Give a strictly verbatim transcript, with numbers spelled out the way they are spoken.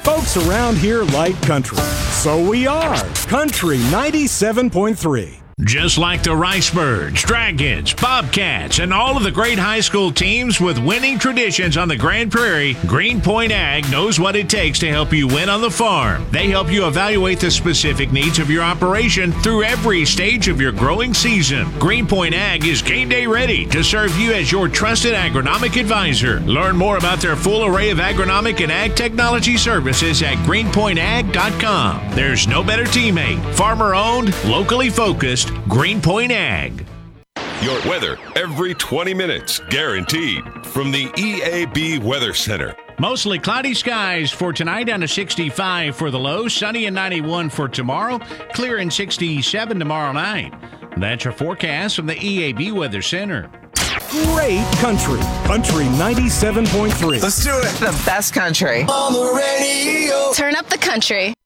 Folks around here like country, so we are Country ninety-seven point three. Just like the Ricebirds, Dragons, Bobcats, and all of the great high school teams with winning traditions on the Grand Prairie, Greenpoint Ag knows what it takes to help you win on the farm. They help you evaluate the specific needs of your operation through every stage of your growing season. Greenpoint Ag is game day ready to serve you as your trusted agronomic advisor. Learn more about their full array of agronomic and ag technology services at greenpoint ag dot com. There's no better teammate. Farmer-owned, locally focused, Greenpoint Ag. Your weather every twenty minutes, guaranteed, from the E A B Weather Center. Mostly cloudy skies for tonight, down to sixty-five for the low, sunny and ninety-one for tomorrow, clear and sixty-seven tomorrow night. That's your forecast from the E A B Weather Center. Great country. Country ninety-seven point three. Let's do it. The best country. On the radio. Turn up the country.